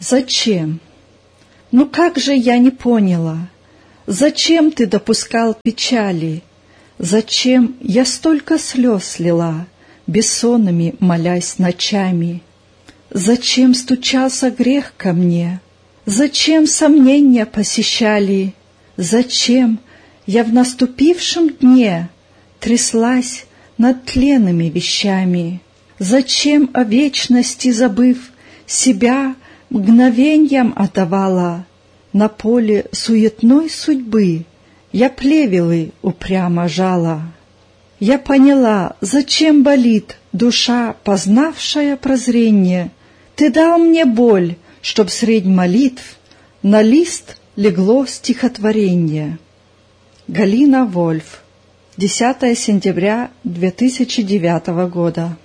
Зачем? Ну как же я не поняла? Зачем ты допускал печали? Зачем я столько слез лила, бессонными молясь ночами? Зачем стучался грех ко мне? Зачем сомнения посещали? Зачем я в наступившем дне тряслась над тленными вещами? Зачем о вечности забыв, себя мгновеньям отдавала? На поле суетной судьбы я плевелы упрямо жала. Я поняла, зачем болит душа, познавшая прозрение. Ты дал мне боль, чтоб средь молитв на лист легло стихотворение. Галина Вольф, 10 сентября 2009 года.